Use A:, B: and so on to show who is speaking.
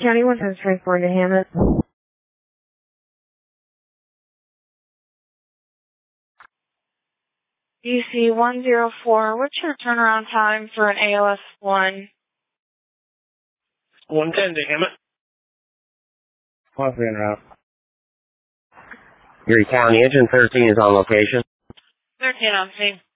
A: County 110 transport to Hammett.
B: DC 104, what's your turnaround time for an ALS 1?
C: 110 to Hammett.
D: 1 en route.
E: Erie County, engine 13 is on location.
B: 13 on scene.